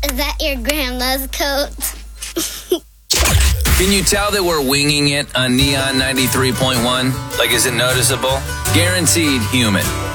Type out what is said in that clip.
Is that your grandma's coat? Can you tell that we're winging it on Neon 93.1? Like, is it noticeable? Guaranteed human.